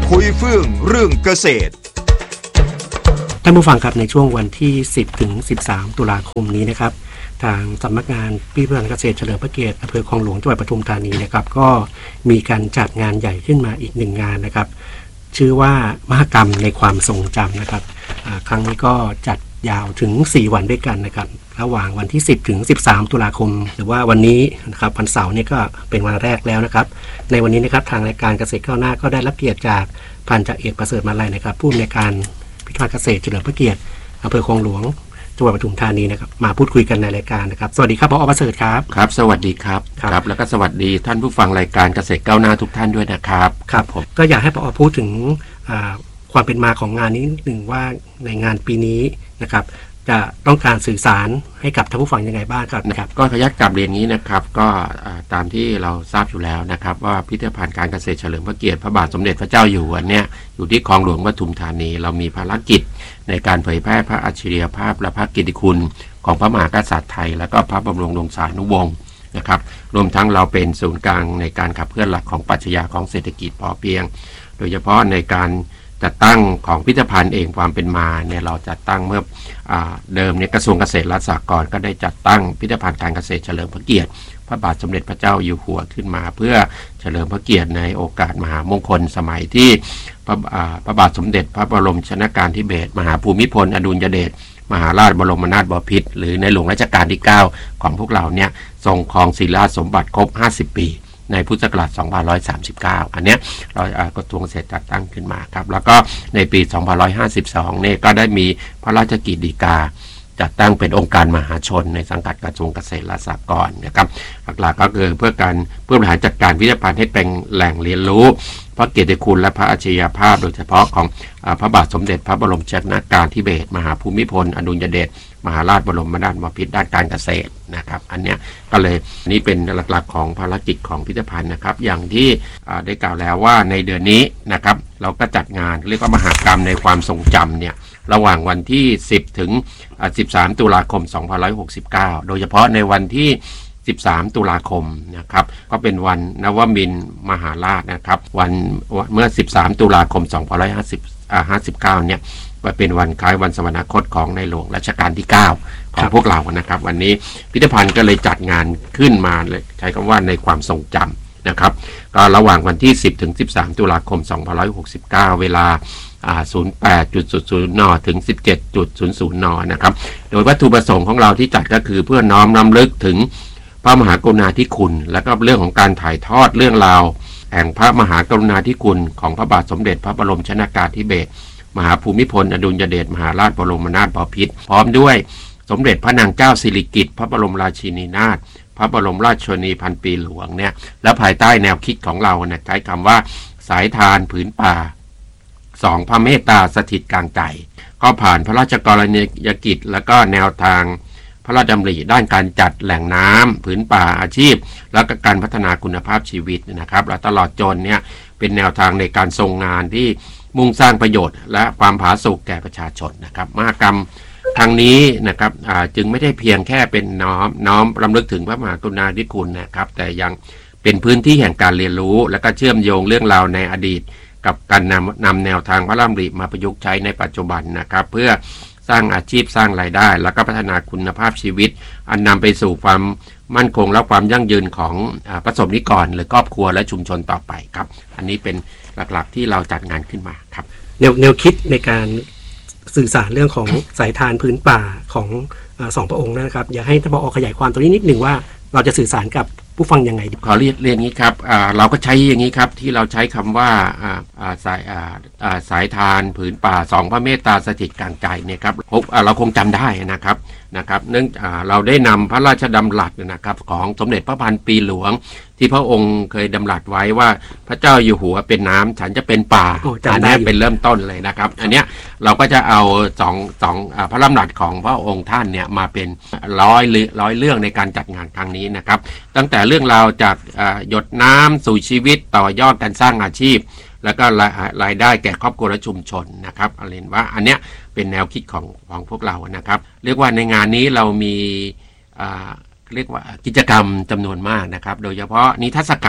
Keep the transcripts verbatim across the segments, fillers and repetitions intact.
คุยเฟื่องเรื่องเกษตรท่านผู้ฟังครับในช่วงวันที่สิบถึงสิบสามตุลาคมนี้นะครับทางสำนักงานพิพิธภัณฑ์เกษตรเฉลิมพระเกียรติอำเภอคลองหลวงจังหวัดปทุมธานีนะครับก็มีการจัดงานใหญ่ขึ้นมาอีกหนึ่งงานนะครับชื่อว่ามหกรรมในความทรงจำนะครับครั้งนี้ก็จัดยาวถึงสี่วันด้วยกันนะครับระหว่างวันที่สิบถึงสิบสามตุลาคมหรือว่าวันนี้นะครับวันเสาร์นี่ก็เป็นวันแรกแล้วนะครับในวันนี้นะครับทางรายการเกษตรก้าวหน้าก็ได้รับเกียรติจากพันจ่าเอกประเสริฐมาลัยนะครับผู้อำนวยการพิพิธภัณฑ์เกษตรเฉลิมพระเกียรติอำเภอคลองหลวงจังหวัดปทุมธานีนะครับมาพูดคุยกันในรายการนะครับสวัสดีครับผอ.ประเสริฐครับครับสวัสดีครับครับแล้วก็สวัสดีท่านผู้ฟังรายการเกษตรก้าวหน้าทุกท่านด้วยนะครับครับผมก็อยากให้ผอ.พูดถึงความเป็นมาของงานนี้นิดหนึ่งว่าในงานปีนี้นะครับจะต้องการสื่อสารให้กับท่านผู้ฟังยังไงบ้างครับนะครับก็ขออนุญาตกลับเรียนนี้นะครับก็ตามที่เราทราบอยู่แล้วนะครับว่าพิพิธภัณฑ์การเกษตรเฉลิมพระเกียรติพระบาทสมเด็จพระเจ้าอยู่หัวเนี่ยอยู่ที่คลองหลวงปทุมธานีเรามีภารกิจในการเผยแพร่พระอัจฉริยภาพและพระกิตติคุณของพระมหากษัตริย์ไทยและก็พระบรมวงศานุวงศ์นะครับรวมทั้งเราเป็นศูนย์กลางในการขับเคลื่อนหลักของปรัชญาของเศรษฐกิจพอเพียงโดยเฉพาะในการจัดตั้งของพิพิธภัณฑ์เองความเป็นมาเนี่ยเราจัดตั้งเมื่อเดิมเนี่ยกระทรวงเกษตรและสหกรณ์ก็ได้จัดตั้งพิพิธภัณฑ์การเกษตรเฉลิมพระเกียรติพระบาทสมเด็จพระเจ้าอยู่หัวขึ้นมาเพื่อเฉลิมพระเกียรติในโอกาสมหามงคลสมัยที่พระพระบาทสมเด็จพระบรมชนกาธิเบศรมหาภูมิพลอดุลยเดชมหาราชบรมนาถบพิตรหรือในหลวงรัชกาลที่เก้าของพวกเราเนี่ยทรงครองศิลาสมบัติครบห้าสิบปีในพุทธศักราชสองพันหนึ่งร้อยสามสิบเก้าอันเนี้ยเรากระทรวงเกษตรจัดตั้งขึ้นมาครับแล้วก็ในปีสองพันหนึ่งร้อยห้าสิบสองเนี่ยก็ได้มีพระราชกิจฎีกาจัดตั้งเป็นองค์การมหาชนในสังกัดกระทรวงเกษตรและสหกรณ์นะครับหลักๆก็คือเพื่อการเพื่อบริหารจัดการพิพิธภัณฑ์ให้เป็นแหล่งเรียนรู้พระเกียรติคุณและพระอัจฉริยภาพโดยเฉพาะของพระบาทสมเด็จพระบรมชนกาธิเบศรมหาภูมิพลอดุลยเดชมหาราชบรมนาถบพิตรด้านการเกษตรนะครับอันเนี้ยก็เลยนี่เป็นหลักๆของภารกิจของพิพิธภัณฑ์นะครับอย่างที่ได้กล่าวแล้วว่าในเดือนนี้นะครับเราก็จัดงานเรียกว่ามหกรรมในความทรงจำเนี่ยระหว่างวันที่สิบถึงสิบสามตุลาคมสองพันหนึ่งร้อยหกสิบเก้าโดยเฉพาะในวันที่สิบสามตุลาคมนะครับก็เป็นวันนวมินทร์มหาราชนะครับวันเมื่อสิบสามตุลาคมสองพันหนึ่งร้อยห้าสิบเก้าเนี่ยเป็นวันคล้ายวันสวรรคตของในหลวงรัชกาลที่เก้าของพวกเรานะครับวันนี้พิพิธภัณฑ์ก็เลยจัดงานขึ้นมาเลยใช้คำว่าในความทรงจำนะครับก็ระหว่างวันที่สิบถึงสิบสามตุลาคมสองพันหนึ่งร้อยหกสิบเก้าเวลาศูนย์แปดจุดศูนย์ศูนย์ นถึง สิบเจ็ดจุดศูนย์ศูนย์ นนะครับโดยวัตถุประสงค์ของเราที่จัดก็คือเพื่อน้อมรำลึกถึงพระมหากรุณาธิคุณและก็เรื่องของการถ่ายทอดเรื่องราวแห่งพระมหากรุณาธิคุณของพระบาทสมเด็จพระบรมชนกาธิเบศรมหาภูมิพลอดุลยเดชมหาราชบรมนาถบพิตรพร้อมด้วยสมเด็จพระนางเจ้าสิริกิติ์พระบรมราชินีนาถพระบรมราชชนนีพันปีหลวงเนี่ยและภายใต้แนวคิดของเราเนี่ยใช้คำว่าสายทานผืนป่าสองพระเมตตาสถิตกลางใจก็ผ่านพระราชกรณียกิจและก็แนวทางพระราชดำริด้านการจัดแหล่งน้ำผืนป่าอาชีพและก็การพัฒนาคุณภาพชีวิตนะครับและตลอดจนเนี่ยเป็นแนวทางในการทรงงานที่มุ่งสร้างประโยชน์และความผาสุกแก่ประชาชนนะครับมหกรรมครั้งนี้นะครับจึงไม่ได้เพียงแค่เป็นน้อมน้อมรำลึกถึงพระมหากรุณาธิคุณนะครับแต่ยังเป็นพื้นที่แห่งการเรียนรู้และก็เชื่อมโยงเรื่องราวในอดีตกับการนำนำแนวทางพระราชดำริมาประยุกต์ใช้ในปัจจุบันนะครับเพื่อสร้างอาชีพสร้างรายได้แล้วก็พัฒนาคุณภาพชีวิตอันนำไปสู่ความมั่นคงและความยั่งยืนของประสบนิกรหรือครอบครัวและชุมชนต่อไปครับอันนี้เป็นหลักๆที่เราจัดงานขึ้นมาครับแนวแนวคิดในการสื่อสารเรื่องของ สายทานพื้นป่าของสองพระองค์นะครับอยากให้ท่านผอ.ขยายความตรงนี้นิดหนึ่งว่าเราจะสื่อสารกับผู้ฟังยังไงขอเรียนเรียนงี้ครับเราก็ใช้อย่างนี้ครับที่เราใช้คำว่าสายสายทานผืนป่าสองพระเมตตาสถิตกลางใจเนี่ยครับเราคงจำได้นะครับนะครับเนื่องเราได้นำพระราชดำรัสนะครับของสมเด็จพระพันปีหลวงที่พระองค์เคยดำรัสไว้ว่าพระเจ้าอยู่หัวเป็นน้ำฉันจะเป็นป่าอันนี้เป็นเริ่มต้นเลยนะครับอันเนี้ยเราก็จะเอาสองสองพระดำรัสของพระองค์ท่านเนี่ยมาเป็นร้อยร้อยเรื่องในการจัดงานครั้งนี้นะครับตั้งแต่เรื่องราวจากหยดน้ำสู่ชีวิตต่อยอดการสร้างอาชีพแล้วก็รายได้แก่ครอบครัวและชุมชนนะครับเรียนว่าอันเนี้ยเป็นแนวคิดของของพวกเรานะครับเรียกว่าในงานนี้เรามีเรียกว่ากิจกรรมจำนวนมากนะครับโดยเฉพาะนิทรรศการ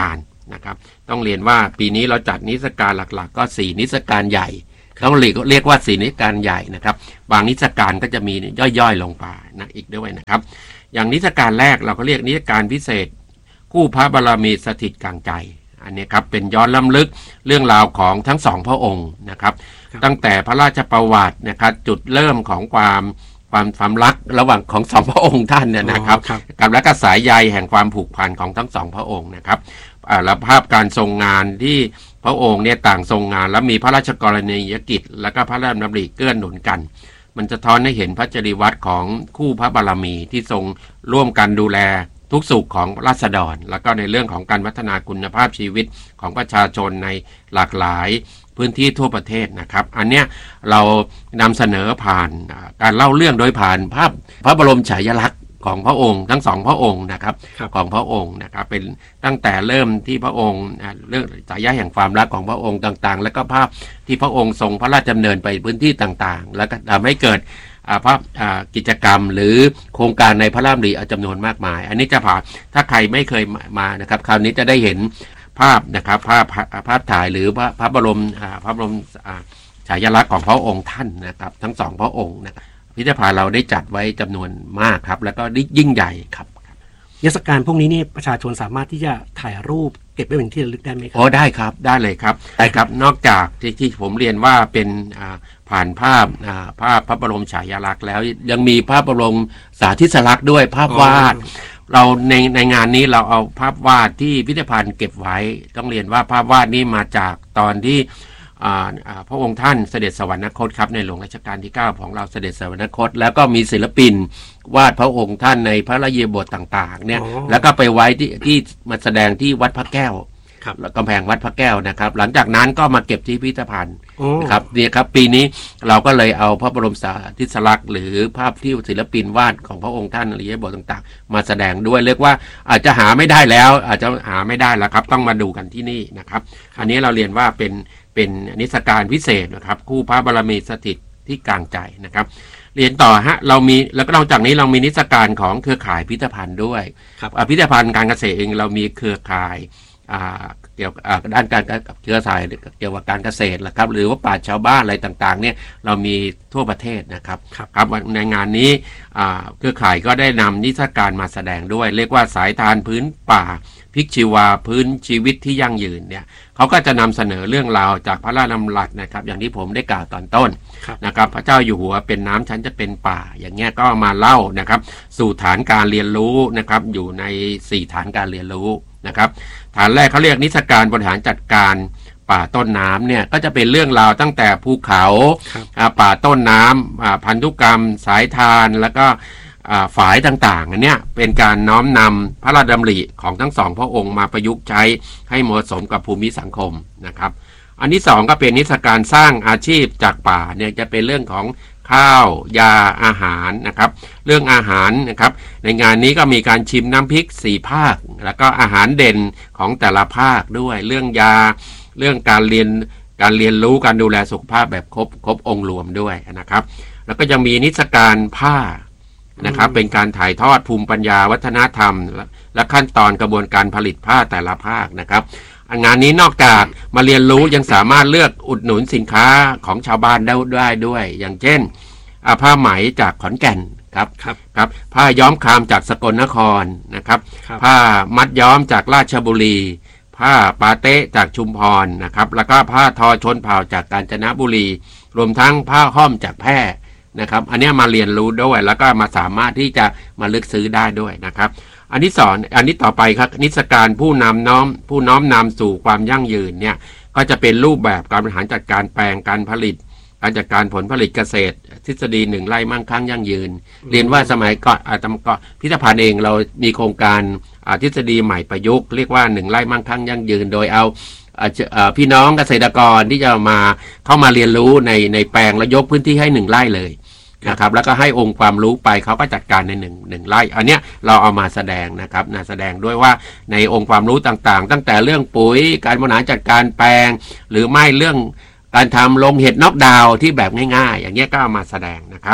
นะครับต้องเรียนว่าปีนี้เราจัดนิทรรศการหลักๆก็สี่นิทรรศการใหญ่ต้องเรียกเรียกว่าสี่นิทรรศการใหญ่นะครับบางนิทรรศการก็จะมีย่อยๆลงไปนะอีกด้วยนะครับอย่างนิทรรศการแรกเราก็เรียกนิทรรศการพิเศษคู่พระบารมีสถิตกลางใจอันนี้ครับเป็นย้อนล้ำลึกเรื่องราวของทั้งสองพระองค์นะครับตั้งแต่พระราชประวัตินะครับจุดเริ่มของความความความรักระหว่างของสองพระองค์ท่านเนี่ยนะครับกับและก็สายใยแห่งความผูกพันของทั้งสองพระองค์นะครับและภาพการทรงงานที่พระองค์เนี่ยต่างทรงงานและมีพระราชกรณียกิจและก็พระราชดำริเกื้อหนุนกันมันจะท้อนให้เห็นพระจริยวัตรของคู่พระบารมีที่ทรงร่วมกันดูแลทุกสุขของราษฎรแล้วก็ในเรื่องของการพัฒนาคุณภาพชีวิตของประชาชนในหลากหลายพื้นที่ทั่วประเทศนะครับอันเนี้ยเรานำเสนอผ่านการเล่าเรื่องโดยผ่านภาพพระบรมฉายาลักษณ์ของพระองค์ทั้งสองพระองค์นะครับของพระองค์นะครับเป็นตั้งแต่เริ่มที่พระองค์เรื่องสายใยแห่งความรักของพระองค์ต่างๆแล้วก็ภาพที่พระองค์ทรงพระราชดำเนินไปพื้นที่ต่างๆแล้วก็ทำให้เกิดภาพกิจกรรมหรือโครงการในพระราชดำริจำนวนมากมายอันนี้จะผ่านถ้าใครไม่เคยมานะครับคราวนี้จะได้เห็นภาพนะครับภาพภาพถ่ายหรือพระพระบรมพระบรมฉายาลักษณ์ของพระองค์ท่านนะครับทั้งสองพระองค์นะครับพิพิธภัณฑ์เราได้จัดไว้จำนวนมากครับแล้วก็ยิ่งใหญ่ครับนิทรรศการพวกนี้นี่ประชาชนสามารถที่จะถ่ายรูปเก็บไว้เป็นที่ระลึกได้ไหมครับโอ้ได้ครับได้เลยครับได้ครับนอกจากที่ที่ผมเรียนว่าเป็นผ่านภาพภาพพระบรมฉายาลักษณ์แล้วยังมีภาพบรมสาธิสลักษณ์ด้วยภาพวาดเราในในงานนี้เราเอาภาพวาดที่พิพิธภัณฑ์เก็บไว้ต้องเรียนว่าภาพวาดนี้มาจากตอนที่พระองค์ท่านเสด็จสวรรคตครับในหลวงรัชกาลที่เก้าของเราเสด็จสวรรคตแล้วก็มีศิลปินวาดพระองค์ท่านในพระราชบทต่างๆเนี่ยแล้วก็ไปไว้ที่ที่มาแสดงที่วัดพระแก้วกำแพงวัดพระแก้วนะครับหลังจากนั้นก็มาเก็บที่พิพิธภัณฑ์นะครับนี่ครับปีนี้เราก็เลยเอาพระบรมสาธิสลักษณ์หรือภาพที่ศิลปินวาดของพระองค์ท่านอริยบทต่างๆมาแสดงด้วยเรียกว่าอาจจะหาไม่ได้แล้วอาจจะหาไม่ได้แล้วครับต้องมาดูกันที่นี่นะครับอันนี้เราเรียนว่าเป็นเป็นนิทรรศการพิเศษนะครับคู่พระบารมีสถิตที่กลางใจนะครับเรียนต่อฮะเรามีแล้วก็นอกจากนี้เรามีนิทรรศการของเครือข่ายพิพิธภัณฑ์ด้วยพิพิธภัณฑ์การเกษตรเองเรามีเครือข่ายเกี่ยวกับด้านการเครือข่ายเกี่ยวกับการเกษตรนะครับหรือว่าป่าชาวบ้านอะไรต่างๆเนี่ยเรามีทั่วประเทศนะครับครับในงานนี้เครือข่ายก็ได้นำนิทรรศการมาแสดงด้วยเรียกว่าสายทานพื้นป่าพลิกชีวาพื้นชีวิตที่ยั่งยืนเนี่ยเขาก็จะนำเสนอเรื่องราวจากพระราชดำรัสนะครับอย่างที่ผมได้กล่าวตอนต้นนะครับพระเจ้าอยู่หัวเป็นน้ำฉันจะเป็นป่าอย่างเงี้ยก็มาเล่านะครับสู่ฐานการเรียนรู้นะครับอยู่ในสี่ฐานการเรียนรู้นะครับฐานแรกเขาเรียกนิทรรศการบริหารจัดการป่าต้นน้ำเนี่ยก็จะเป็นเรื่องราวตั้งแต่ภูเขาป่าต้นน้ำพันธุกรรมสายทานแล้วก็ฝายต่างๆอันเนี้ยเป็นการน้อมนำพระราชดำริของทั้งสองพระองค์มาประยุกต์ใช้ให้เหมาะสมกับภูมิสังคมนะครับอันที่สองก็เป็นนิทรรศการสร้างอาชีพจากป่าเนี่ยจะเป็นเรื่องของข้าวยาอาหารนะครับเรื่องอาหารนะครับในงานนี้ก็มีการชิมน้ำพริกสี่ภาคแล้วก็อาหารเด่นของแต่ละภาคด้วยเรื่องยาเรื่องการเรียนการเรียนรู้การดูแลสุขภาพแบบครบครบองค์รวมด้วยนะครับแล้วก็จะมีนิทรรศการผ้านะครับเป็นการถ่ายทอดภูมิปัญญาวัฒนธรรมและขั้นตอนกระบวนการผลิตผ้าแต่ละภาคนะครับงานนี้นอกจากมาเรียนรู้ยังสามารถเลือกอุดหนุนสินค้าของชาวบ้านได้ได้ด้วยอย่างเช่นผ้าไหมจากขอนแก่นครับครับครับผ้าย้อมคามจากสกลนครนะครับผ้ามัดย้อมจากราชบุรีผ้าปาเต้จากชุมพรนะครับแล้วก็ผ้าทอชนเผ่าจากกาญจนบุรีรวมทั้งผ้าห้อมจากแพร่นะครับอันนี้มาเรียนรู้ด้วยแล้วก็มาสามารถที่จะมาเลือกซื้อได้ด้วยนะครับอันที่สองอันนี้ต่อไปครับนิทรรศการผู้นำน้อมผู้น้อมนำสู่ความยั่งยืนเนี่ยก็จะเป็นรูปแบบการบริหารจัดการแปลงการผลิตการจัดการผลผลิตเกษตรทฤษฎีหนึ่งไร่มั่งคั่งยั่งยืนเรียนว่าสมัยก่อนอาตมาพิพิธภัณฑ์เองเรามีโครงการทฤษฎีใหม่ประยุกต์เรียกว่าหนึ่งไร่มั่งคั่งยั่งยืนโดยเอาพี่น้องเกษตรกรที่จะมาเข้ามาเรียนรู้ในในแปลงแล้วยกพื้นที่ให้หนึ่งไร่เลยนะครับแล้วก็ให้องค์ความรู้ไปเขาก็จัดการในหนึ่งหนึ่งไร่อันเนี้ยเราเอามาแสดงนะครับนะแสดงด้วยว่าในองค์ความรู้ต่างๆตั้งแต่เรื่องปุ๋ยการบริหารจัดการแปลงหรือไม่เรื่องการทำลงเห็ดน็อกดาวน์ที่แบบง่ายๆอย่างเงี้ยก็เอามาแสดงนะครับ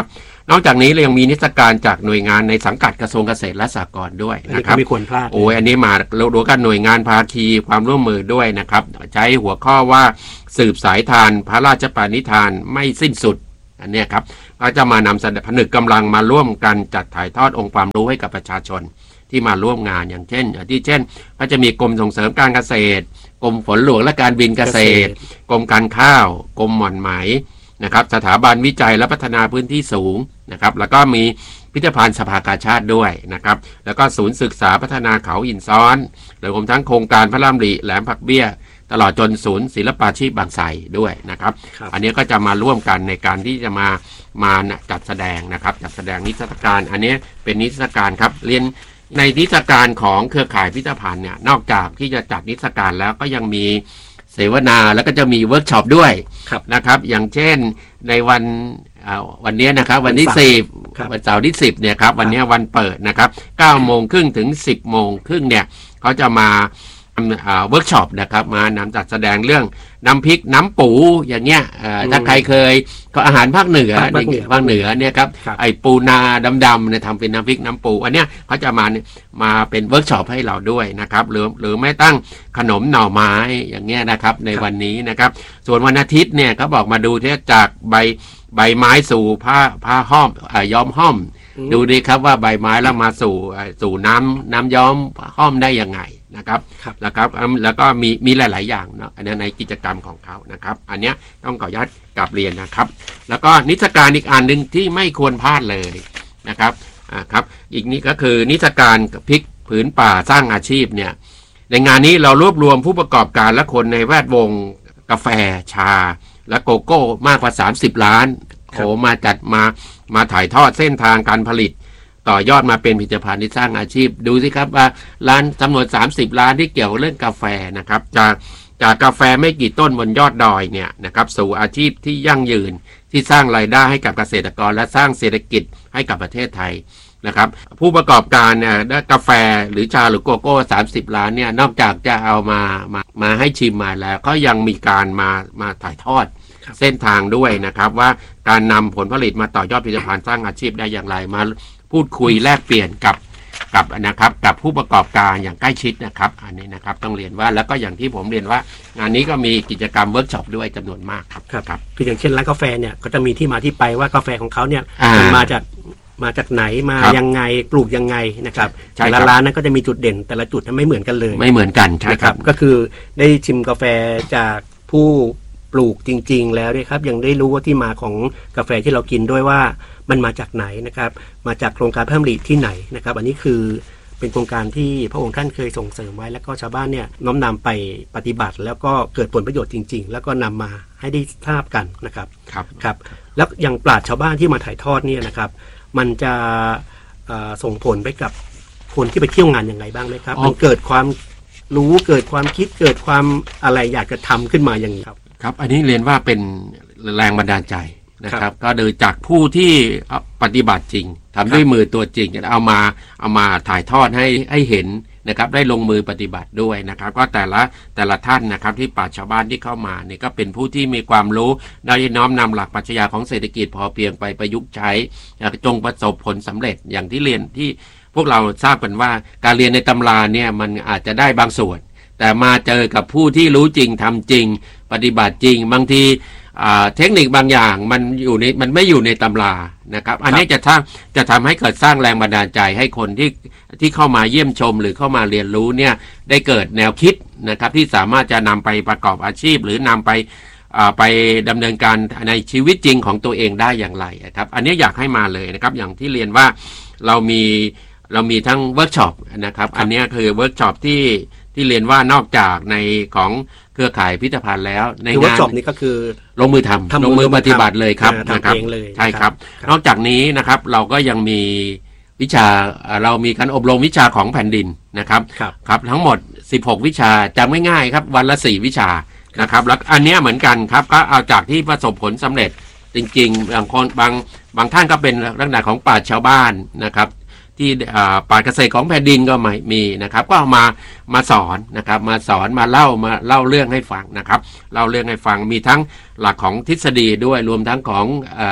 นอกจากนี้เรายังมีนิทรรศการจากหน่วยงานในสังกัดกระทรวงเกษตรและสหกรณ์ด้วยนะครับไม่ควรพลาดโอ้ยอันนี้มาเราดูกันหน่วยงานภาคีความร่วมมือด้วยนะครับใช้หัวข้อว่าสืบสายทานพระราชปณิธานไม่สิ้นสุดอันนี้ครับก็จะมานำเสนอผนึกกำลังมาร่วมกันจัดถ่ายทอดองค์ความรู้ให้กับประชาชนที่มาร่วมงานอย่างเช่นที่เช่นก็จะมีกรมส่งเสริมการเกษตรกรมฝนหลวงและการบินเกษตรกรมการข้าวกรมหม่อนไหมนะครับสถาบันวิจัยและพัฒนาพื้นที่สูงนะครับแล้วก็มีพิพิธภัณฑ์สภากาชาติด้วยนะครับแล้วก็ศูนย์ศึกษาพัฒนาเขาหินซ้อนรวมทั้งโครงการพระรามริแหลมผักเบี้ยตลอดจนศูนย์ศิลปาชีพบางไทรด้วยนะครับอันนี้ก็จะมาร่วมกันในการที่จะมามาจัดแสดงนะครับจัดแสดงนิทรรศการอันนี้เป็นนิทรรศการครับเรียนในนิทรรศการของเครือข่ายพิพิธภัณฑ์เนี่ยนอกจากที่จะจัดนิทรรศการแล้วก็ยังมีเสวนาแล้วก็จะมีเวิร์กช็อปด้วยนะครับอย่างเช่นในวันวันนี้นะครับวันที่สิบวันเสาร์ที่สิบเนี่ยครับวันนี้วันเปิดนะครับเก้าโมงครึ่งถึงสิบโมงครึ่งเนี่ยเขาจะมาเวิร์กช็อปนะครับมานำจัดแสดงเรื่องน้ำพริกน้ำปูอย่างเงี้ยถ้าใครเคยก็อาหารภาคเหนือภาคเหนือเนี่ยครับไอปูนาดำๆเนี่ยทำเป็นน้ำพริกน้ำปูอันเนี้ยเขาจะมามาเป็นเวิร์กช็อปให้เราด้วยนะครับหรือหรือไม่ตั้งขนมหน่อไม้อย่างเงี้ยนะครับในวันนี้นะครับส่วนวันอาทิตย์เนี่ยเขาบอกมาดูที่จากใบใบไม้สู่ผ้าผ้าห้อมย้อมห้อมดูดีครับว่าใบไม้แล้วมาสู่สู่น้ำน้ำย้อมห้อมได้ยังไงนะครับแล้วครับแล้วก็มีมีหลายๆอย่างเนาะอันนี้ในกิจกรรมของเขานะครับอันเนี้ยต้องขออนุญาตกลับเรียนนะครับแล้วก็นิทรรศการอีกอันหนึ่งที่ไม่ควรพลาดเลยนะครับอ่าครับอีกนี้ก็คือนิทรรศการพริกผืนป่าสร้างอาชีพเนี่ยในงานนี้เรารวบรวมผู้ประกอบการและคนในแวดวงกาแฟชาและโกโก้มากกว่าสามสิบล้านโหมาจัดมามาถ่ายทอดเส้นทางการผลิตต่อยอดมาเป็นผลิตภัณฑ์ที่สร้างอาชีพดูสิครับว่าร้านจำนวนสามสิบล้านที่เกี่ยวกับเรื่องกาแฟนะครับจากจากกาแฟไม่กี่ต้นบนยอดดอยเนี่ยนะครับสู่อาชีพที่ยั่งยืนที่สร้างรายได้ให้กับเกษตรกรและสร้างเศรษฐกิจให้กับประเทศไทยนะครับผู้ประกอบการเนี่ยได้กาแฟหรือชาหรือโกโก้สามสิบล้านเนี่ยนอกจากจะเอามามามาให้ชิมมาแล้วก็ยังมีการมามาถ่ายทอดเส้นทางด้วยนะครับว่าการนำผลผลิตมาต่อยอดผลิตภัณฑ์สร้างอาชีพได้อย่างไรมาพูดคุยแลกเปลี่ยนกับกับนะครับกับผู้ประกอบการอย่างใกล้ชิดนะครับอันนี้นะครับต้องเรียนว่าแล้วก็อย่างที่ผมเรียนว่างานนี้ก็มีกิจกรรมเวิร์กช็อปด้วยจำนวนมากครับครับครับคืออย่างเช่นร้านกาแฟเนี่ยก็จะมีที่มาที่ไปว่ากาแฟของเขาเนี่ยมันมาจากมาจากไหนมายังไงปลูกยังไงนะครับแต่ละร้านนั้นก็จะมีจุดเด่นแต่ละจุดไม่เหมือนกันเลยไม่เหมือนกันใช่ครับก็คือได้ชิมกาแฟจากผู้ปลูกจริงๆแล้วเนี่ยครับยังได้รู้ว่าที่มาของกาแฟที่เรากินด้วยว่ามันมาจากไหนนะครับมาจากโครงการพระราชดำริที่ไหนนะครับอันนี้คือเป็นโครงการที่พระองค์ท่านเคยส่งเสริมไว้แล้วก็ชาวบ้านเนี่ยน้อมนำไปปฏิบัติแล้วก็เกิดผลประโยชน์จริงๆแล้วก็นำมาให้ได้ทราบกันนะครับครับครับแล้วอย่างปราชญ์ชาวบ้านที่มาถ่ายทอดเนี่ยนะครับมันจะส่งผลไปกับคนที่ไปเที่ยวงานยังไงบ้างไหมครับมันเกิดความรู้เกิดความคิดเกิดความอะไรอยากจะทำขึ้นมาอย่างนี้ครับครับอันนี้เรียนว่าเป็นแรงบันดาลใจนะครับก็โดยจากผู้ที่ปฏิบัติจริงทำด้วยมือตัวจริงจะเอามาเอามาถ่ายทอดให้ให้เห็นนะครับได้ลงมือปฏิบัติด้วยนะครับก็แต่ละแต่ละท่านนะครับที่ปราชญ์ชาวบ้านที่เข้ามาเนี่ยก็เป็นผู้ที่มีความรู้ได้น้อมนำหลักปรัชญาของเศรษฐกิจพอเพียงไปประยุกต์ใช้จงประสบผลสำเร็จอย่างที่เรียนที่พวกเราทราบกันว่าการเรียนในตำราเนี่ยมันอาจจะได้บางส่วนแต่มาเจอกับผู้ที่รู้จริงทำจริงปฏิบัติจริงบางทีเทคนิคบางอย่างมันอยู่ในมันไม่อยู่ในตำรานะครับอันนี้จะทำจะทำให้เกิดสร้างแรงบันดาลใจให้คนที่ที่เข้ามาเยี่ยมชมหรือเข้ามาเรียนรู้เนี่ยได้เกิดแนวคิดนะครับที่สามารถจะนำไปประกอบอาชีพหรือนำไปไปดำเนินการในชีวิตจริงของตัวเองได้อย่างไรครับอันนี้อยากให้มาเลยนะครับอย่างที่เรียนว่าเรามีเรามีทั้งเวิร์กช็อปนะครับอันนี้คือเวิร์กช็อปที่ที่เรียนว่านอกจากในของเครือข่ายพิพิธภัณฑ์แล้วในงานเวิร์กช็อปนี้ก็คือลงมือทำลงมือปฏิบัติเลยครับนะครับใช่ครับนอกจากนี้นะครับเราก็ยังมีวิชาเรามีการอบรมวิชาของแผ่นดินนะครับครับทั้งหมดสิบหกวิชาจำง่ายๆครับวันละสี่วิชานะครับแล้วอันนี้เหมือนกันครับก็เอาจากที่ประสบผลสำเร็จจริงๆบางคนบางบางท่านก็เป็นลักษณะของปราชญ์ชาวบ้านนะครับที่ปราชญ์เกษตรของแผ่นดินก็ไม่มีนะครับก็เอามามาสอนนะครับมาสอนมาเล่ามาเล่าเรื่องให้ฟังนะครับเล่าเรื่องให้ฟังมีทั้งหลักของทฤษฎีด้วยรวมทั้งของ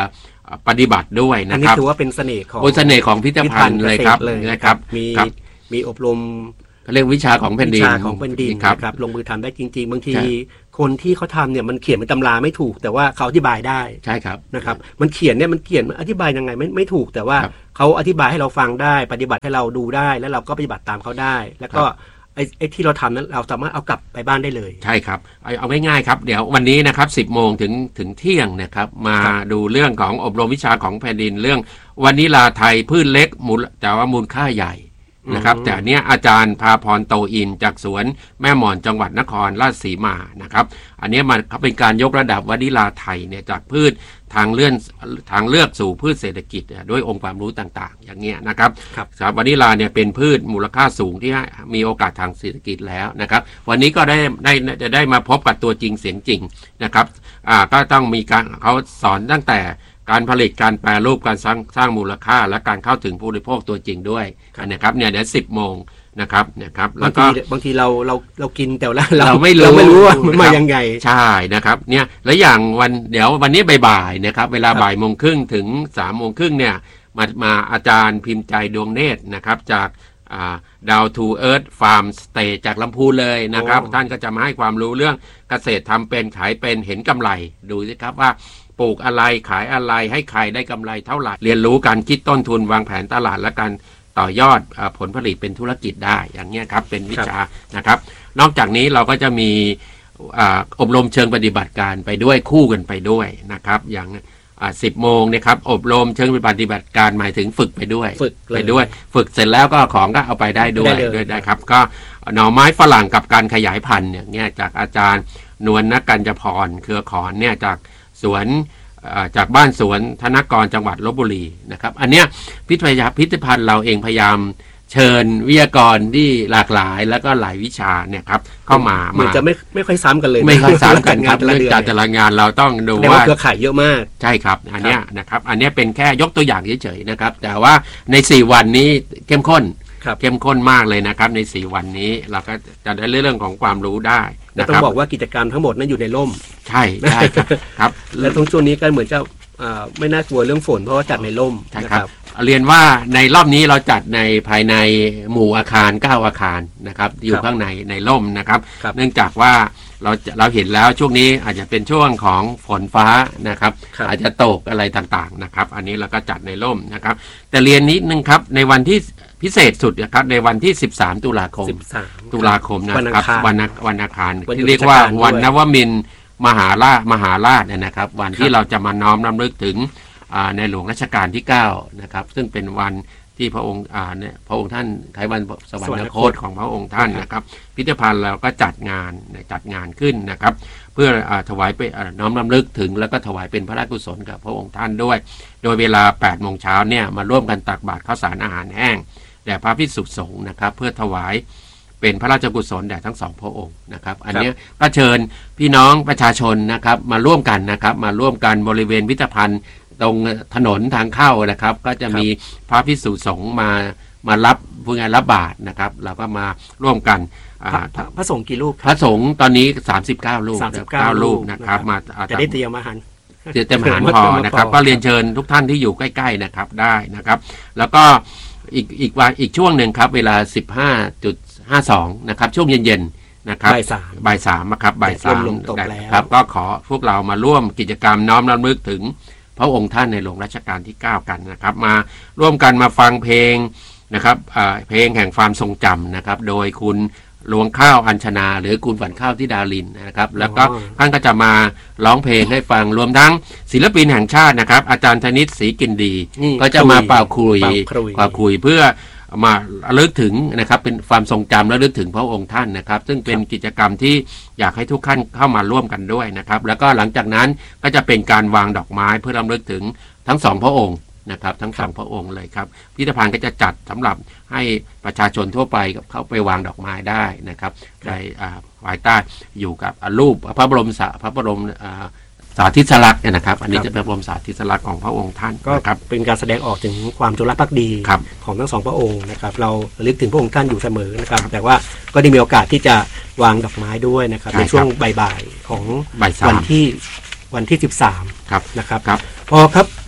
ปฏิบัติด้วยนะครับอันนี้ถือว่าเป็นเสน่ห์ของเสน่ห์ของพิพิธภัณฑ์เลยครับนะครับมีมีอบรมเรียกวิชาของแผ่นดินวิชาของแผ่นดินครับลงมือทำได้จริงๆบางทีคนที่เขาทำเนี่ยมันเขียนเป็นตำราไม่ถูกแต่ว่าเขาอธิบายได้ใช่ครับนะครับมันเขียนเนี่ยมันเขียนอธิบายยังไงไม่ไม่ถูกแต่ว่าเขาอธิบายให้เราฟังได้ปฏิบัติให้เราดูได้แล้วเราก็ปฏิบัติตามเขาได้แล้วก็ไอ้ไอ้ที่เราทำนั้นเราสามารถเอากลับไปบ้านได้เลยใช่ครับเอาง่ายๆครับเดี๋ยววันนี้นะครับสิบโมงถึงถึงเที่ยงนะครับมาดูเรื่องของอบรมวิชาของแผ่นดินเรื่องวานิลาไทยพืชเล็กมูลแต่ว่ามูลค่าใหญ่นะครับแต่เนี้ยอาจารย์พาพรโตอินจากสวนแม่หมอนจังหวัดนครราชสีมานะครับอันนี้มันเป็นการยกระดับวานิลาไทยเนี่ยจากพืชทางเลื่อนทางเลือกสู่พืชเศรษฐกิจด้วยองค์ความรู้ต่างๆอย่างเงี้ยนะครับครับวานิลาเนี่ยเป็นพืชมูลค่าสูงที่มีโอกาสทางเศรษฐกิจแล้วนะครับวันนี้ก็ได้ได้จะได้มาพบกับตัวจริงเสียงจริงนะครับอ่าก็ต้องมีการเขาสอนตั้งแต่การผลิตการแปรรูปการสร้างสร้างมูลค่าและการเข้าถึงผู้บริโภคตัวจริงด้วยนะครับเนี่ยเดี๋ยวสิบโมงนะครับนะครับแล้วก็บางทีเราเราเรากินแต่ละเราไม่รู้ไม่รู้ว่ามันมายังไงใช่นะครับเนี่ยแล้วอย่างวันเดี๋ยววันนี้บ่ายๆนะครับเวลาบ่ายโมงครึ่งถึงสามโมงครึ่งเนี่ยมามาอาจารย์พิมพ์ใจดวงเนตรนะครับจากดาวทูเอิร์ธฟาร์มสเตย์จากลำพูนเลยนะครับท่านก็จะมาให้ความรู้เรื่องเกษตรทำเป็นขายเป็นเห็นกำไรดูสิครับว่าปลูกอะไรขายอะไรให้ใครได้กำไรเท่าไหร่เรียนรู้การคิดต้นทุนวางแผนตลาดและการต่อยอดผลผลิตเป็นธุรกิจได้อย่างนี้ครับเป็นวิชานะครับนอกจากนี้เราก็จะมีอบรมเชิงปฏิบัติการไปด้วยคู่กันไปด้วยนะครับอย่างสิบโมงนะครับอบรมเชิงปฏิบัติการหมายถึงฝึกไปด้วยฝึกไปด้วยฝึกเสร็จแล้วก็ของก็เอาไปได้ด้วยด้วยได้ครับก็หน่อไม้ฝรั่งกับการขยายพันธุ์เนี่ยเนี่ยจากอาจารย์นวลนกัญจพรเครือขอนเนี่ยจากสวนจากบ้านสวนธนกรจังหวัดลพบุรีนะครับอันเนี้ยพิพิธภัณฑ์เราเองพยายามเชิญวิทยากรที่หลากหลายแล้วก็หลายวิชาเนี่ยครับเข้ามามันจะไม่ไม่ค่อยซ้ำกันเลยไม่ค่อยซ้ำกันครับเรื่องการจัดงานเราต้องดูว่าเครือข่ายเยอะมากใช่ครับอันเนี้ยนะครับอันเนี้ยเป็นแค่ยกตัวอย่างเฉยๆนะครับแต่ว่าในสี่วันนี้เข้มข้นเข้มข้นมากเลยนะครับในสี่วันนี้เราก็จะได้เรื่องของความรู้ได้ต้องบอกว่ากิจกรรมทั้งหมดนั้นอยู่ในร่มใช่ใช่ครับและตรงช่วงนี้ก็เหมือนจะไม่น่ากลัวเรื่องฝนเพราะว่าจัดในร่มนะครับเรียนว่าในรอบนี้เราจัดในภายในหมู่อาคารเก้าอาคารนะครับอยู่ข้างในในร่มนะครับเนื่องจากว่าเราเราเห็นแล้วช่วงนี้อาจจะเป็นช่วงของฝนฟ้านะครับอาจจะตกอะไรต่างๆนะครับอันนี้เราก็จัดในร่มนะครับแต่เรียนนิดนึงครับในวันที่พิเศษสุดนะครับในวันที่สิบสามตุลาคมตุลาคมนะครับวันวันอังคารที่เรียกว่าวันนวมินทร์มหาราชมหาราชเนี่ยนะครับวันที่เราจะมาน้อมรำลึกถึงในหลวงรัชกาลที่เก้านะครับซึ่งเป็นวันที่พระองค์เนี่ยพระองค์ท่านไขวันสวรรคตของพระองค์ท่านนะครับพิพิธภัณฑ์เราก็จัดงานจัดงานขึ้นนะครับเพื่อถวายไปน้อมรำลึกถึงแล้วก็ถวายเป็นพระราชกุศลกับพระองค์ท่านด้วยโดยเวลาแปดโมงเช้าเนี่ยมาร่วมกันตักบาตรข้าวสารอาหารแห้งแด่พระภิกษุสงฆ์นะครับเพื่อถวายเป็นพระราชกุศลแด่ทั้งสองพระองค์นะครับอันนี้ก็เชิญพี่น้องประชาชนนะครับมาร่วมกันนะครับมาร่วมกันบริเวณพิพิธภัณฑ์ตรงถนนทางเข้านะครับก็จะมีพระภิกษุสงฆ์มามารับผู้งานรับบาตรนะครับเราก็มาร่วมกันพระสงฆ์กี่รูปพระสงฆ์ตอนนี้สามสิบเก้ารูปสามสิบเก้ารูปนะครับมาจะได้เตรียมอาหารเตรียมอาหารพอนะครับก็เรียนเชิญทุกท่านที่อยู่ใกล้ๆนะครับได้นะครับแล้วก็อีกอีกวันอีกช่วงหนึ่งครับเวลา สิบห้าจุดห้าสอง นะครับช่วงเย็นๆนะครับบ่ายสามบ่ายสามครับบ่ายสามครับก็ขอพวกเรามาร่วมกิจกรรมน้อมรำลึกถึงพระองค์ท่านในหลวงรัชกาลที่เก้ากันนะครับมาร่วมกันมาฟังเพลงนะครับเพลงแห่งความทรงจำนะครับโดยคุณหลวงข้าวอัญชนาหรือคุณฝันข้าวที่ดารินนะครับแล้วก็ท่านก็จะมาร้องเพลงให้ฟังรวมทั้งศิลปินแห่งชาตินะครับอาจารย์ธนิตศรีกินดีก็จะมาเป่าคุยเป่าคุยเพื่อมาระลึกถึงนะครับเป็นความทรงจำและระลึกถึงพระองค์ท่านนะครับซึ่งเป็นกิจกรรมที่อยากให้ทุกท่านเข้ามาร่วมกันด้วยนะครับแล้วก็หลังจากนั้นก็จะเป็นการวางดอกไม้เพื่อรำลึกถึงทั้งสองพระองค์นะครับทั้งสองพระองค์เลยครับพิพิธภัณฑ์ก็จะจัดสำหรับให้ประชาชนทั่วไปเข้าไปวางดอกไม้ได้นะครับในภายใต้อยู่กับรูปพระบรมสาพระบรมสาธิสลักษณ์นะครับอันนี้จะเป็นบรมสาธิสลักษณ์ของพระองค์ท่านก็เป็นการแสดงออกถึงความจงรักภักดีของทั้งสองพระองค์นะครับเราระลึกถึงพระองค์ท่านอยู่เสมอนะครับแต่ว่าก็ได้มีโอกาสที่จะวางดอกไม้ด้วยนะครับในช่วงบ่ายๆของวันที่วันที่สิบสามนะครับพอครับพ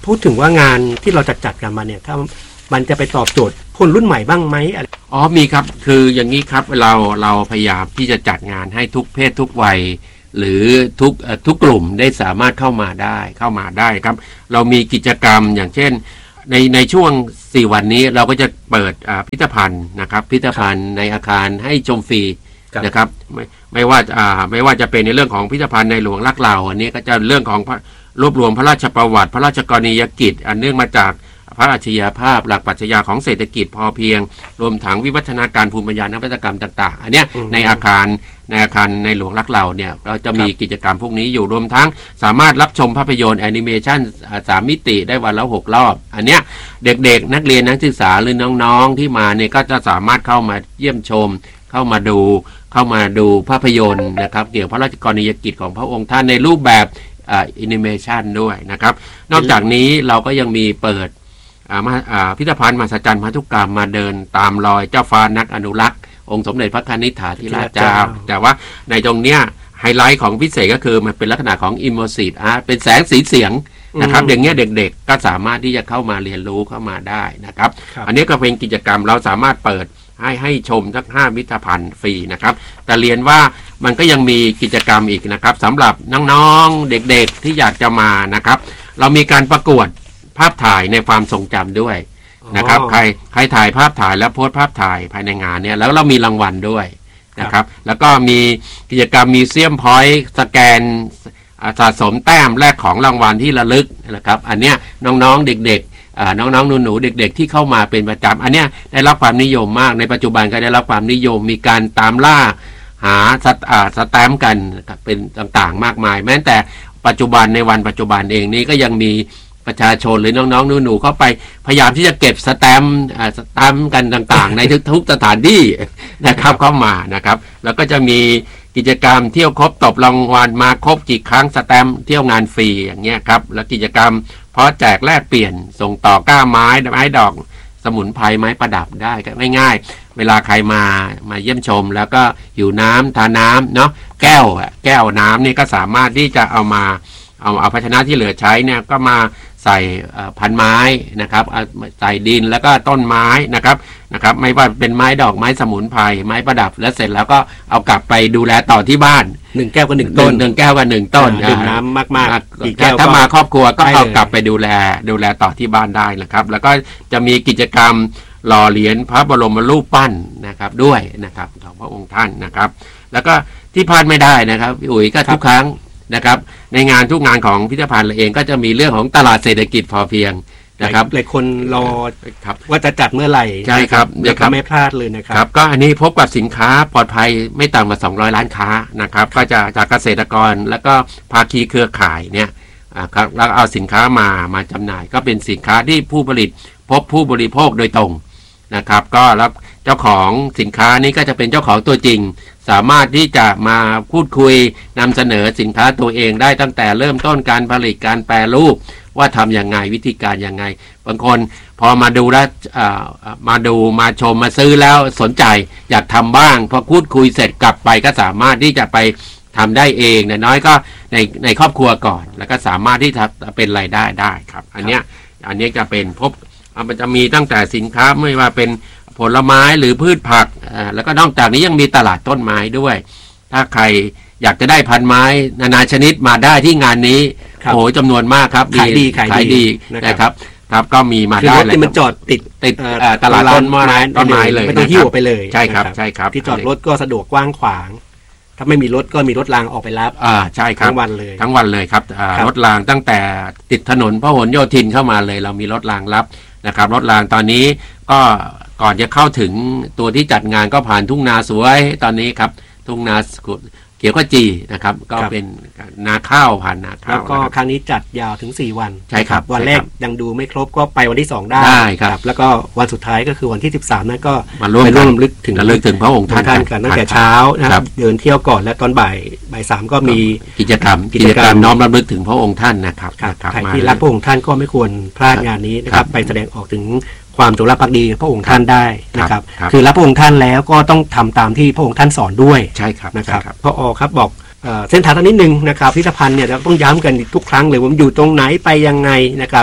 พูดถึงว่างานที่เราจัดจัดกันมาเนี่ยถ้ามันจะไปตอบโจทย์คนรุ่นใหม่บ้างไหมอ๋อมีครับคืออย่างนี้ครับเราเราพยายามที่จะจัดงานให้ทุกเพศทุกวัยหรือทุกทุกกลุ่มได้สามารถเข้ามาได้เข้ามาได้ครับเรามีกิจกรรมอย่างเช่นในในช่วงสี่วันนี้เราก็จะเปิดพิพิธภัณฑ์นะครับพิพิธภัณฑ์ในอาคารให้ชมฟรีนะครับไม่ไม่ว่าอ่าไม่ว่าจะเป็นในเรื่องของพิพิธภัณฑ์ในหลวงรักเราอันนี้ก็จะเรื่องของรวบรวมพระราชประวัติพระราชกรณียกิจอันเนื่องมาจากพระอัจฉริยภาพหลักปรัชญาของเศรษฐกิจพอเพียงรวมทั้งวิวัฒนาการภูมิปัญญานวัตกรรมต่างๆอันเนี้ยในอาคารในอาคารในหลวงรักเราเนี่ยเราจะมีกิจกรรมพวกนี้อยู่รวมทั้งสามารถรับชมภาพยนตร์แอนิเมชันสามมิติได้วันละหกรอบอันเนี้ยเด็กๆนักเรียนนักศึกษาหรือน้องๆที่มาเนี่ยก็จะสามารถเข้ามาเยี่ยมชมเข้ามาดูเข้ามาดูภาพยนตร์นะครับเกี่ยวกับพระราชกรณียกิจของพระองค์ท่านในรูปแบบอ่าแอนิเมชันด้วยนะครับนอกจากนี้เราก็ยังมีเปิดพิพิธภัณฑ์มหัศจรรย์พันธุกรรมมาเดินตามรอยเจ้าฟ้านักอนุรักษ์องค์สมเด็จพระคณิษฐาธิราชเจ้าแต่ว่าในตรงเนี้ยไฮไลท์ของพิเศษก็คือมันเป็นลักษณะของ immersive art เป็นแสงสีเสียงนะครับอย่างเงี้ยเด็กๆก็สามารถที่จะเข้ามาเรียนรู้เข้ามาได้นะครับอันนี้ก็เป็นกิจกรรมเราสามารถเปิดให้ให้ชมทั้งห้าพิพิธภัณฑ์ฟรีนะครับแต่เรียนว่ามันก็ยังมีกิจกรรมอีกนะครับสำหรับน้องๆเด็กๆที่อยากจะมานะครับเรามีการประกวดภาพถ่ายในความทรงจำด้วยนะครับใครใครถ่ายภาพถ่ายแล้วโพสต์ภาพถ่ายภายในงานเนี่ยแล้วเรามีรางวัลด้วยนะครับแล้วก็มีกิจกรรมมีเซียมพอยต์สแกนสะสมแต้มแลกของรางวัลที่ระลึกนะครับอันเนี้ยน้องๆเด็กๆน้องๆหนูๆเด็กๆที่เข้ามาเป็นประจำอันเนี้ยได้รับความนิยมมากในปัจจุบันก็ได้รับความนิยมมีการตามล่าหาสแตมป์กันเป็นต่างๆมากมายแม้แต่ปัจจุบันในวันปัจจุบันเองนี้ก็ยังมีประชาชนหรือน้องๆหนูๆเข้าไปพยายามที่จะเก็บสแตมป์สแตมป์กันต่างๆในทุกๆสถานที่นะครับเข้ามานะครับแล้วก็จะมีกิจกรรมเที่ยวครบตบรางวัลมาครบกี่ครั้งสแตมป์เที่ยวงานฟรีอย่างเงี้ยครับแล้วกิจกรรมเพราะแจกแลกเปลี่ยนส่งต่อก้าไม้ไม้ดอกสมุนไพรไม้ประดับได้ก็ง่ายๆเวลาใครมามาเยี่ยมชมแล้วก็หิวน้ำทานน้ำเนาะแก้วแก้วน้ำนี่ก็สามารถที่จะเอามาเอาเอาภาชนะที่เหลือใช้เนี่ยก็มาใส่พันไม้นะครับใส่ดินแล้วก็ต้นไม้นะครับนะครับไม่ว่าเป็นไม้ดอกไม้สมุนไพรไม้ประดับแล้วเสร็จแล้วก็เอากลับไปดูแลต่อที่บ้านหนึ่งแก้วกับหนึ่งต้นหนึ่งแก้วกับหนึ่งต้นดื่มน้ำมากๆถ้ามาครอบครัวก็เอากลับไปดูแลดูแลต่อที่บ้านได้นะครับแล้วก็จะมีกิจกรรมหล่อเหรียญพระบรมรูปปั้นนะครับด้วยนะครับของพระองค์ท่านนะครับแล้วก็ที่พลาดไม่ได้นะครับพี่อุ๋ยก็ทุกครั้งนะครับในงานทุกงานของพิพิธภัณฑ์เราเองก็จะมีเรื่องของตลาดเศรษฐกิจพอเพียงนะครับหลายคนรอว่าจะจัดเมื่อไหร่ใช่ครับเดี๋ยวไม่พลาดเลยนะครับครับก็อันนี้พบกับสินค้าปลอดภัยไม่ต่ำกว่าสองร้อยล้านค้านะครับก็จะจากเกษตรกรแล้วก็ภาคีเครือข่ายเนี่ยครับแล้วเอาสินค้ามามาจำหน่ายก็เป็นสินค้าที่ผู้ผลิตพบผู้บริโภคโดยตรงนะครับก็แล้วเจ้าของสินค้านี้ก็จะเป็นเจ้าของตัวจริงสามารถที่จะมาพูดคุยนำเสนอสินค้าตัวเองได้ตั้งแต่เริ่มต้นการผลิตการแปรรูปว่าทำยังไงวิธีการยังไงบางคนพอมาดูแล้วมาดูมาชมมาซื้อแล้วสนใจอยากทำบ้างพอพูดคุยเสร็จกลับไปก็สามารถที่จะไปทำได้เองนะน้อยก็ในในครอบครัวก่อนแล้วก็สามารถที่จะเป็นรายได้ได้ครับอันเนี้ยอันนี้จะเป็นพบมันจะมีตั้งแต่สินค้าไม่ว่าเป็นผลไม้หรือพืชผักอ่าแล้วก็นอกจากนี้ยังมีตลาดต้นไม้ด้วยถ้าใครอยากจะได้พันไม้นานาชนิดมาได้ที่งานนี้โอ้โหจำนวนมากครับขายดีขายดีนะครับครับก็มีมาได้เลยที่มันจอดติดติดตลาดต้นไม้ต้นไม้เลยไม่ต้องหิ้วไปเลยใช่ครับใช่ครับที่จอดรถก็สะดวกกว้างขวางถ้าไม่มีรถก็มีรถรางออกไปรับอ่าใช่ครับทั้งวันเลยทั้งวันเลยครับรถรางตั้งแต่ติดถนนพหลโยธินเข้ามาเลยเรามีรถรางรับนะครับรถรางตอนนี้ก็ก่อนจะเข้าถึงตัวที่จัดงานก็ผ่านทุ่งนาสวยตอนนี้ครับทุ่งนาเขียวขจีนะครับก็เป็นนาข้าวผ่านนาข้าวแล้วก็ครั้งนี้จัดยาวถึงสี่วันใช่ครับวันแรกยังดูไม่ครบก็ไปวันที่สองได้ได้ครับแล้วก็วันสุดท้ายก็คือวันที่สิบสามนั่นก็มาร่วมร่วมลึกถึงระลึกถึงพระองค์ท่านกันตั้งแต่เช้านะครับเดินเที่ยวก่อนและตอนบ่ายบ่ายสามก็มีกิจกรรมกิจกรรมน้อมรำลึกถึงพระองค์ท่านนะครับใครที่รักพระองค์ท่านก็ไม่ควรพลาดงานนี้นะครับไปแสดงออกถึงความจงรักภักดีพระองค์ท่านได้นะครับคือรับพระองค์ท่านแล้วก็ต้องทำตามที่พระองค์ท่านสอนด้วยใช่ครับนะครับพอครับบอกเส้นทางนิดนึงนะครับพิพิธภัณฑ์เนี่ยเราต้องย้ำกันทุกครั้งเลยว่ามันอยู่ตรงไหนไปยังไงนะครับ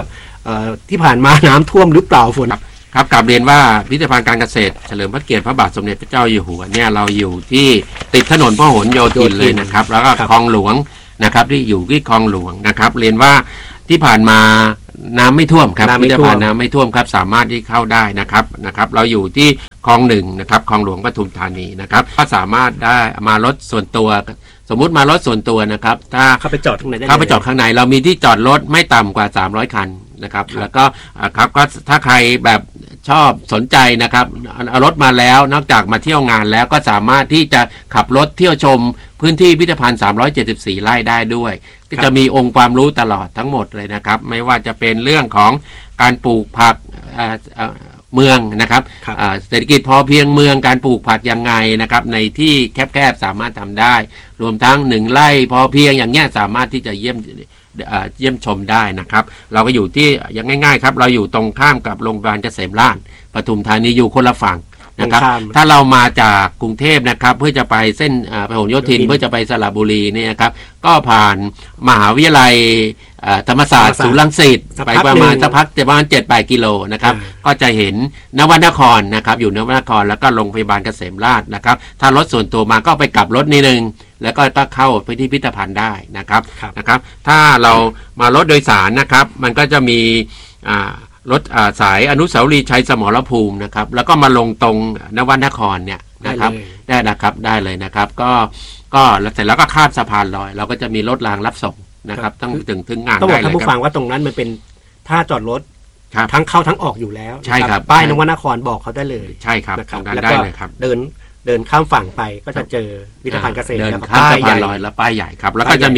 เอ่อที่ผ่านมาน้ำท่วมหรือเปล่าฝนครับกลับเรียนว่าพิพิธภัณฑ์การเกษตรเฉลิมพระเกียรติพระบาทสมเด็จพระเจ้าอยู่หัวเนี่ยเราอยู่ที่ติดถนนพหลโยธินเลยนะครับแล้วก็คลองหลวงนะครับที่อยู่ที่คลองหลวงนะครับเรียนว่าที่ผ่านมาน้ำไม่ท่วมครับพิพิธภัณฑ์น้ำไม่ท่วมครับสามารถที่เข้าได้นะครับนะครับเราอยู่ที่คลองหนึ่งนะครับคลองหลวงปทุมธานีนะครับก็สามารถได้มารถส่วนตัวสมมุติมารถส่วนตัวนะครับถ้าเข้าไปจอดข้างในได้เข้าไปจอดข้างในเรามีที่จอดรถไม่ต่ำกว่าสามร้อยคันนะครับแล้วก็ครับก็ถ้าใครแบบชอบสนใจนะครับเอารถมาแล้วนอกจากมาเที่ยวงานแล้วก็สามารถที่จะขับรถเที่ยวชมพื้นที่พิพิธภัณฑ์สามร้อยเจ็ดสิบสี่ไร่ได้ด้วยก็จะมีองค์ความรู้ตลอดทั้งหมดเลยนะครับไม่ว่าจะเป็นเรื่องของการปลูกผักเมืองนะครับเศรษฐกิจพอเพียงเมืองการปลูกผักยังไงนะครับในที่แคบๆสามารถทำได้รวมทั้งหนึ่งไร่พอเพียงอย่างเงี้ยสามารถที่จะเยี่ยมเยี่ยมชมได้นะครับเราก็อยู่ที่ยังง่ายๆครับเราอยู่ตรงข้ามกับโรงพยาบาลเกษมราษฎร์ปทุมธานีอยู่คนละฝั่งนะครับถ้าเรามาจากกรุงเทพนะครับเพื่อจะไปเส้นพหลโยธินเพื่อจะไปสระบุรีเนี่ยครับก็ผ่านมหาวิทยาลัยธรรมศาสตร์ศูนย์รังสิตไปประมาณสักพักประมาณเจ็ดแปดกิโลนะครับก็จะเห็นนวนครนะครับอยู่นวนครแล้วก็โรงพยาบาลเกษมราษฎร์นะครับถ้ารถส่วนตัวมาก็ไปกลับรถนิดนึงแล้วก็ต้องเข้าไปที่พิพิธภัณฑ์ได้นะครับนะครับถ้าเรามารถโดยสารนะครับมันก็จะมีรถสายอนุสาวรีย์ชัยสมรภูมินะครับแล้วก็มาลงตรงนวนครเนี่ยนะครับได้นะครับได้เลยนะครับก็ก็เสร็จแล้วก็ข้ามสะพานลอยเราก็จะมีรถรางรับส่งนะครับต้องถึงถึงงานได้เลยครับต้องบอกท่านผู้ฟังว่าตรงนั้นมันเป็นท่าจอดรถทั้งเข้าทั้งออกอยู่แล้วใช่ครับป้ายนวนครบอกเขาได้เลยใช่ครับตรงนั้นได้เลยครับเดินเดินข้ามฝั่งไปก็จะเจอพิพิธภัณฑ์เกษตรเดินข้ามสะพานลอยแล้วป้ายใหญ่ครับแล้วก็จะมี